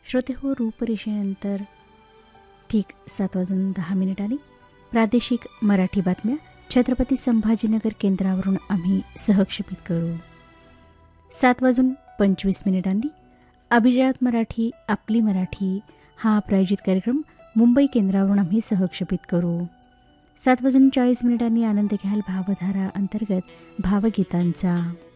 श्रोते हो, रूपरेषेनंतर ठीक 7:10 प्रादेशिक मराठी बातम्या छत्रपती संभाजीनगर केंद्रावरून आम्ही सहक्षेपित करू. 7:25 अभिजात मराठी आपली मराठी हा प्रायोजित कार्यक्रम मुंबई केंद्रावरून आम्ही सहक्षेपित करू. 7:40 आनंद घ्याल भावधारा अंतर्गत भावगीतांचा.